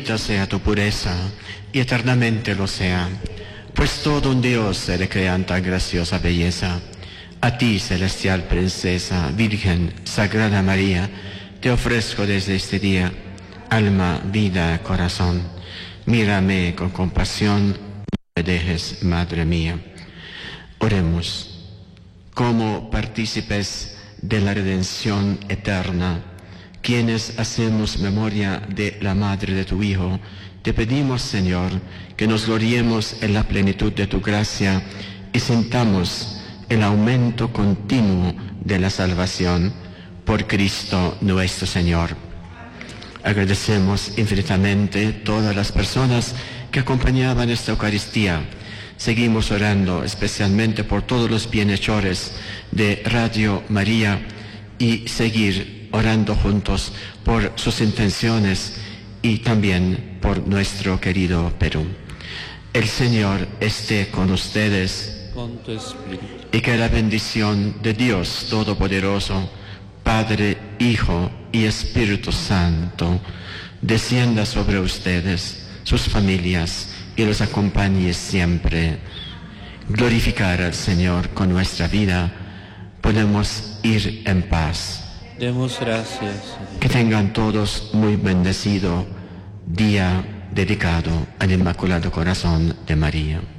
bendita sea tu pureza, y eternamente lo sea, pues todo un Dios se le crea en tan graciosa belleza. A ti, celestial princesa, Virgen, Sagrada María, te ofrezco desde este día, alma, vida, corazón. Mírame con compasión, no me dejes, Madre mía. Oremos. Como partícipes de la redención eterna, quienes hacemos memoria de la Madre de tu Hijo, te pedimos, Señor, que nos gloriemos en la plenitud de tu gracia y sintamos el aumento continuo de la salvación por Cristo nuestro Señor. Agradecemos infinitamente todas las personas que acompañaban esta Eucaristía. Seguimos orando especialmente por todos los bienhechores de Radio María y seguir orando juntos por sus intenciones y también por nuestro querido Perú. El Señor esté con ustedes, con tu espíritu, y que la bendición de Dios Todopoderoso, Padre, Hijo y Espíritu Santo, descienda sobre ustedes, sus familias, y los acompañe siempre. Glorificar al Señor con nuestra vida, podemos ir en paz. demos gracias. Que tengan todos muy bendecido día dedicado al Inmaculado Corazón de María.